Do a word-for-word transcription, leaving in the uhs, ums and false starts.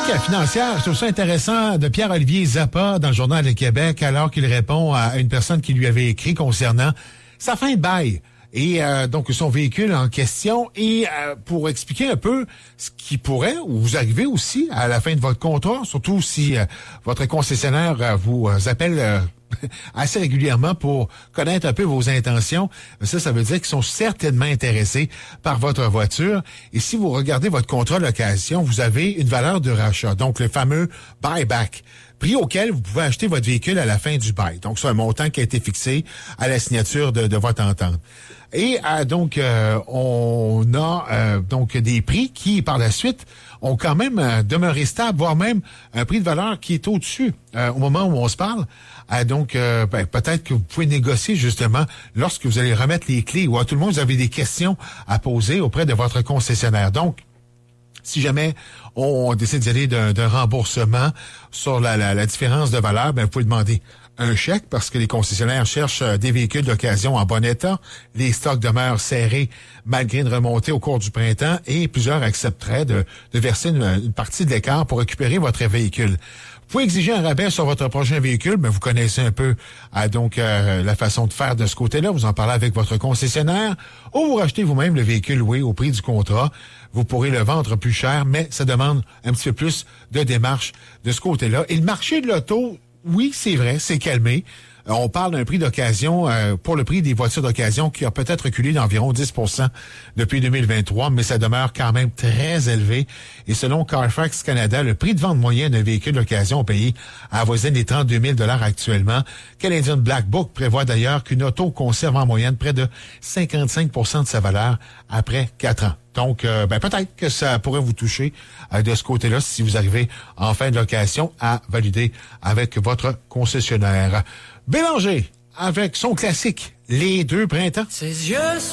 financière, je trouve ça intéressant, de Pierre-Olivier Zappa dans le Journal de Québec, alors qu'il répond à une personne qui lui avait écrit concernant sa fin de bail. Et euh, donc son véhicule en question, et euh, pour expliquer un peu ce qui pourrait vous arriver aussi à la fin de votre contrat, surtout si euh, votre concessionnaire euh, vous appelle euh, assez régulièrement pour connaître un peu vos intentions. Ça, ça veut dire qu'ils sont certainement intéressés par votre voiture. Et si vous regardez votre contrat de location, vous avez une valeur de rachat, donc le fameux buyback, prix auquel vous pouvez acheter votre véhicule à la fin du bail. Donc, c'est un montant qui a été fixé à la signature de, de votre entente. Et euh, donc, euh, on a euh, donc des prix qui, par la suite, ont quand même euh, demeuré stables, voire même un prix de valeur qui est au-dessus euh, au moment où on se parle. Euh, donc, euh, ben, peut-être que vous pouvez négocier justement lorsque vous allez remettre les clés ou à tout le monde, vous avez des questions à poser auprès de votre concessionnaire. Donc, si jamais on décide d'y aller d'un, d'un remboursement sur la, la, la différence de valeur, ben vous pouvez demander un chèque parce que les concessionnaires cherchent des véhicules d'occasion en bon état. Les stocks demeurent serrés malgré une remontée au cours du printemps et plusieurs accepteraient de, de verser une, une partie de l'écart pour récupérer votre véhicule. Vous pouvez exiger un rabais sur votre prochain véhicule, mais vous connaissez un peu euh, donc euh, la façon de faire de ce côté-là. Vous en parlez avec votre concessionnaire ou vous rachetez vous-même le véhicule loué au prix du contrat. Vous pourrez le vendre plus cher, mais ça demande un petit peu plus de démarche de ce côté-là. Et le marché de l'auto, oui, c'est vrai, c'est calmé. On parle d'un prix d'occasion euh, pour le prix des voitures d'occasion qui a peut-être reculé d'environ dix pour cent depuis deux mille vingt-trois, mais ça demeure quand même très élevé. Et selon Carfax Canada, le prix de vente moyen d'un véhicule d'occasion au pays avoisine les trente-deux mille dollars actuellement. Canadian Black Book prévoit d'ailleurs qu'une auto conserve en moyenne près de cinquante-cinq pour cent de sa valeur après quatre ans. Donc, euh, ben peut-être que ça pourrait vous toucher euh, de ce côté-là si vous arrivez en fin de location à valider avec votre concessionnaire. Bélanger avec son classique, Les Deux Printemps. Ses yeux